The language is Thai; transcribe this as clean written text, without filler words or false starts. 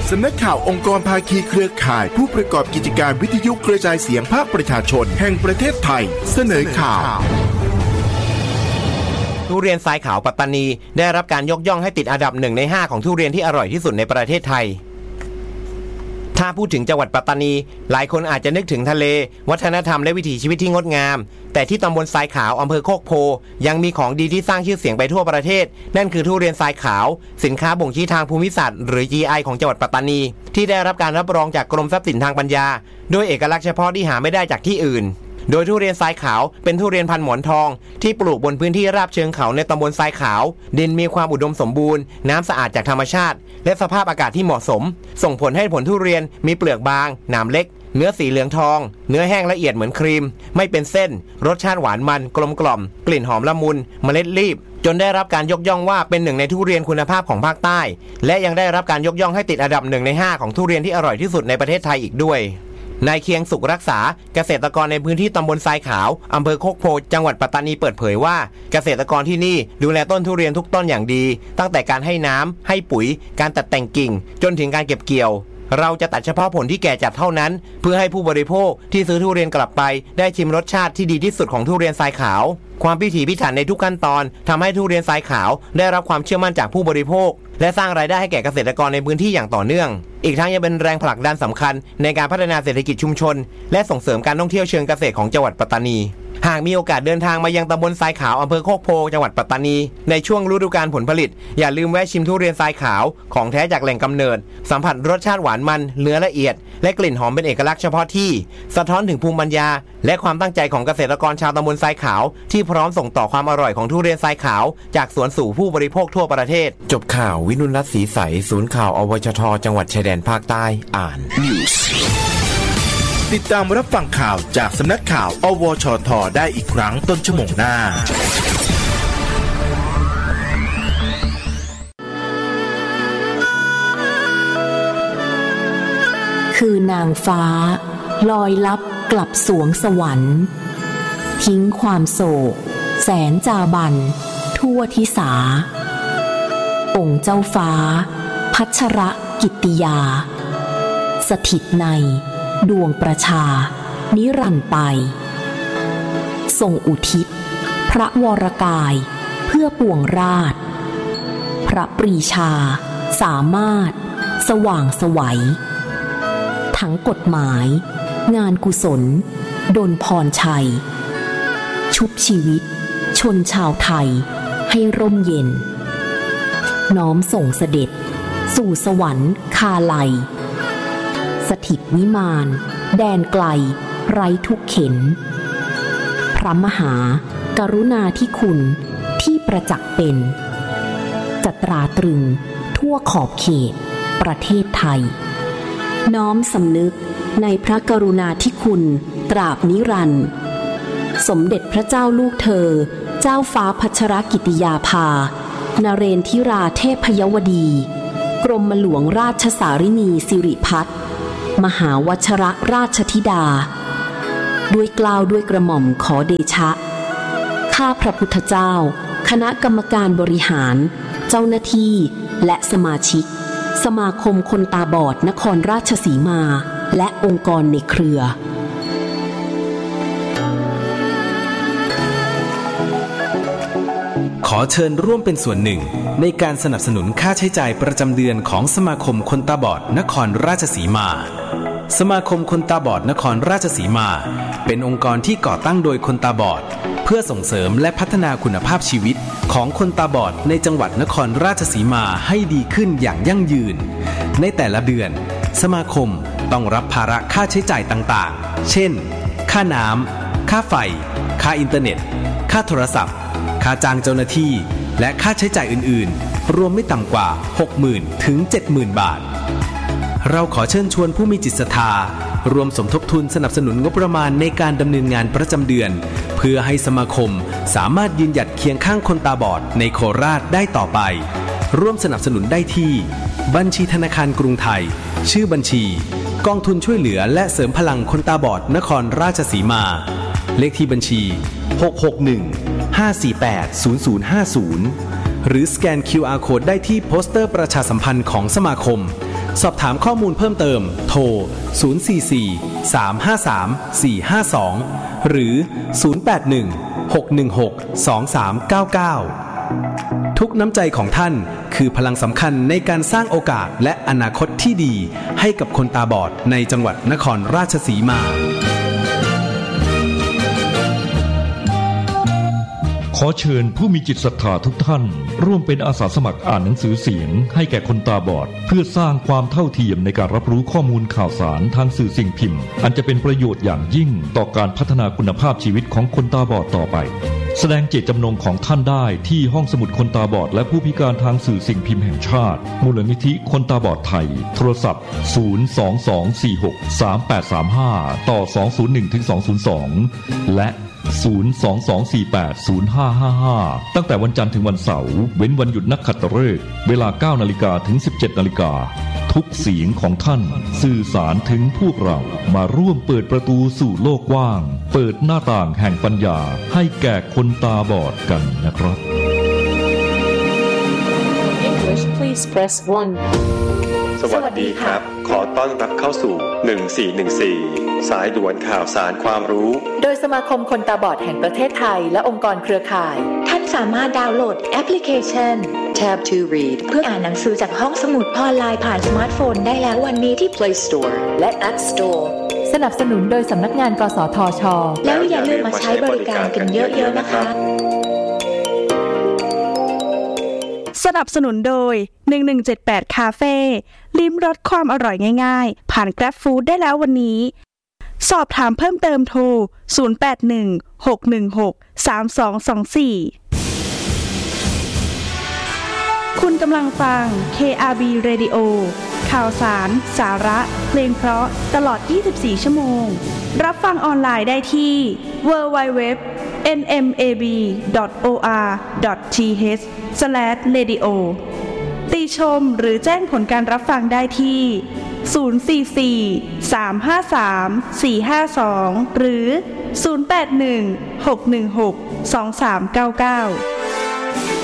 สำนักข่าวองค์กรภาคีเครือข่ายผู้ประกอบกิจการวิทยุกระจายเสียงภาคประชาชนแห่งประเทศไทยเสนอข่าวทุเรียนทรายขาวปัตตานีได้รับการยกย่องให้ติดอันดับ1 ใน 5ของทุเรียนที่อร่อยที่สุดในประเทศไทยถ้าพูดถึงจังหวัดปัตตานีหลายคนอาจจะนึกถึงทะเลวัฒนธรรมและวิถีชีวิตที่งดงามแต่ที่ตำบลทรายขาวอำเภอโคกโพยังมีของดีที่สร้างชื่อเสียงไปทั่วประเทศนั่นคือทุเรียนทรายขาวสินค้าบ่งชี้ทางภูมิศาสตร์หรือ GI ของจังหวัดปัตตานีที่ได้รับการรับรองจากกรมทรัพย์สินทางปัญญาโดยเอกลักษณ์เฉพาะที่หาไม่ได้จากที่อื่นโดยทุเรียนทรายขาวเป็นทุเรียนพันธุ์หมอนทองที่ปลูกบนพื้นที่ราบเชิงเขาในตำบลทรายขาวดินมีความอุดมสมบูรณ์น้ำสะอาดจากธรรมชาติและสภาพอากาศที่เหมาะสมส่งผลให้ผลทุเรียนมีเปลือกบางหนามเล็กเนื้อสีเหลืองทองเนื้อแห้งละเอียดเหมือนครีมไม่เป็นเส้นรสชาติหวานมันกลมกล่อมกลิ่นหอมละมุนเมล็ดรีบจนได้รับการยกย่องว่าเป็นหนึ่งในทุเรียนคุณภาพของภาคใต้และยังได้รับการยกย่องให้ติดอันดับ1 ใน 5ของทุเรียนที่อร่อยที่สุดในประเทศไทยอีกด้วยนายเคียงสุขรักษาเกษตรกรในพื้นที่ตำบลทรายขาวอำเภอโคกโพจังหวัดปัตตานีเปิดเผยว่าเกษตรกรที่นี่ดูแลต้นทุเรียนทุกต้นอย่างดีตั้งแต่การให้น้ำให้ปุ๋ยการตัดแต่งกิ่งจนถึงการเก็บเกี่ยวเราจะตัดเฉพาะผลที่แก่จัดเท่านั้นเพื่อให้ผู้บริโภคที่ซื้อทุเรียนกลับไปได้ชิมรสชาติที่ดีที่สุดของทุเรียนทรายขาวความพิถีพิถันในทุกขั้นตอนทำให้ทุเรียนทรายขาวได้รับความเชื่อมั่นจากผู้บริโภคและสร้างรายได้ให้แก่เกษตรกรในพื้นที่อย่างต่อเนื่องอีกทั้งยังเป็นแรงผลักดันสำคัญในการพัฒนาเศรษฐกิจชุมชนและส่งเสริมการท่องเที่ยวเชิงเกษตรของจังหวัดปัตตานีหากมีโอกาสเดินทางมายังตำบลทรายขาวอำเภอโคกโพจังหวัดปัตตานีในช่วงฤดูกาลผลผลิตอย่าลืมแวะชิมทุเรียนทรายขาวของแท้จากแหล่งกำเนิดสัมผัสรสชาติหวานมันเนื้อละเอียดและกลิ่นหอมเป็นเอกลักษณ์เฉพาะที่สะท้อนถึงภูมิปัญญาและความตั้งใจของเกษตรกรชาวตำบลทรายขาวที่พร้อมส่งต่อความอร่อยของทุเรียนทรายขาวจากสวนสู่ผู้บริโภคทั่วประเทศจบข่าววินุรัตน์ศรีใสศูนย์ข่าวอวชทจังหวัดชายแดนภาคใต้อ่าน News ติดตามรับฟังข่าวจากสำนักข่าวอวชทได้อีกครั้งต้นชั่วโมงหน้าคือนางฟ้าลอยลับกลับสวงสวรรค์ทิ้งความโศกแสนจาบันทั่วทิสาองค์เจ้าฟ้าพัชรกิตติยาสถิตในดวงประชานิรันดร์ไปทรงอุทิศพระวรกายเพื่อปวงราชพระปรีชาสามารถสว่างไสวทั้งกฎหมายงานกุศลดลพรชัยชุบชีวิตชนชาวไทยให้ร่มเย็นน้อมส่งเสด็จสู่สวรรค์คาไลสถิตวิมานแดนไกลไร้ทุกเข็ญพระมหากรุณาธิคุณที่ประจักษ์เป็นจะตราตรึงทั่วขอบเขตประเทศไทยน้อมสำนึกในพระกรุณาธิคุณตราบนิรันดร์สมเด็จพระเจ้าลูกเธอเจ้าฟ้าพัชรกิติยาภานเรนทิราเทพยวดีกรมหลวงราชสารินีสิริพัฒน์มหาวชรราชธิดาด้วยเกล้าด้วยกระหม่อมขอเดชะข้าพระพุทธเจ้าคณะกรรมการบริหารเจ้าหน้าที่และสมาชิกสมาคมคนตาบอดนครราชสีมาและองค์กรในเครือขอเชิญร่วมเป็นส่วนหนึ่งในการสนับสนุนค่าใช้จ่ายประจำเดือนของสมาคมคนตาบอดนครราชสีมาสมาคมคนตาบอดนครราชสีมาเป็นองค์กรที่ก่อตั้งโดยคนตาบอดเพื่อส่งเสริมและพัฒนาคุณภาพชีวิตของคนตาบอดในจังหวัดนครราชสีมาให้ดีขึ้นอย่างยั่งยืนในแต่ละเดือนสมาคมต้องรับภาระค่าใช้จ่ายต่างๆเช่นค่าน้ำค่าไฟค่าอินเทอร์เน็ตค่าโทรศัพท์ค่าจ้างเจ้าหน้าที่และค่าใช้จ่ายอื่นๆรวมไม่ต่ำกว่า 60,000 ถึง 70,000 บาทเราขอเชิญชวนผู้มีจิตศรัทธารวมสมทบทุนสนับสนุนงบประมาณในการดำเนินงานประจำเดือนเพื่อให้สมาคมสามารถยืนหยัดเคียงข้างคนตาบอดในโคราชได้ต่อไปร่วมสนับสนุนได้ที่บัญชีธนาคารกรุงไทยชื่อบัญชีกองทุนช่วยเหลือและเสริมพลังคนตาบอดนครราชสีมาเลขที่บัญชี661-548-0050หรือสแกน QR Code ได้ที่โปสเตอร์ประชาสัมพันธ์ของสมาคมสอบถามข้อมูลเพิ่มเติมโทร044-353-452หรือ081-616-2399ทุกน้ำใจของท่านคือพลังสำคัญในการสร้างโอกาสและอนาคตที่ดีให้กับคนตาบอดในจังหวัดนครราชสีมาขอเชิญผู้มีจิตศรัทธาทุกท่านร่วมเป็นอาสาสมัครอ่านหนังสือเสียงให้แก่คนตาบอดเพื่อสร้างความเท่าเทียมในการรับรู้ข้อมูลข่าวสารทางสื่อสิ่งพิมพ์อันจะเป็นประโยชน์อย่างยิ่งต่อการพัฒนาคุณภาพชีวิตของคนตาบอดต่อไปแสดงเจตจำนงของท่านได้ที่ห้องสมุดคนตาบอดและผู้พิการทางสื่อสิ่งพิมพ์แห่งชาติมูลนิธิคนตาบอดไทยโทรศัพท์022463835ต่อ201-202และ022480555ตั้งแต่วันจันทร์ถึงวันเสาร์เว้นวันหยุดนักขัตฤกษ์เวลา 9:00 นถึง 17:00 นทุกเสียงของท่านสื่อสารถึงพวกเรามาร่วมเปิดประตูสู่โลกกว้างเปิดหน้าต่างแห่งปัญญาให้แก่คนตาบอดกันนะครับ English please press 1 สวัสดีครับขอต้อนรับเข้าสู่1414สายด่วนข่าวสารความรู้โดยสมาคมคนตาบอดแห่งประเทศไทยและองค์กรเครือข่ายท่านสามารถดาวน์โหลดแอปพลิเคชัน Tab to Read เพื่ออ่านหนังสือจากห้องสมุดออนไลน์ผ่านสมาร์ทโฟนได้แล้ววันนี้ที่ Play Store และ App Store สนับสนุนโดยสำนักงานกสทช.แล้วอย่าลืมมาใช้บริการกันเยอะๆนะคะสนับสนุนโดย1178คาเฟ่ลิ้มรสความอร่อยง่ายๆผ่าน Grab Food ได้แล้ววันนี้สอบถามเพิ่มเติมโทร0816163224คุณกำลังฟัง KRB Radio ข่าวสารสาระเพลงเพราะตลอด24ชั่วโมงรับฟังออนไลน์ได้ที่ www.nmab.or.th/radio ติชมหรือแจ้งผลการรับฟังได้ที่044-353-452หรือ081-616-2399